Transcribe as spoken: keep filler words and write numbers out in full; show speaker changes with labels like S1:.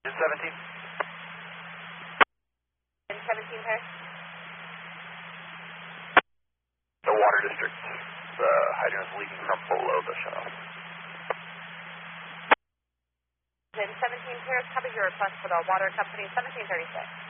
S1: seventeen.
S2: seventeen Paris.
S1: The water district. The hydrant is leaking from below the shutoff.
S2: seventeen Paris, copy your request for the water company, seventeen thirty-six.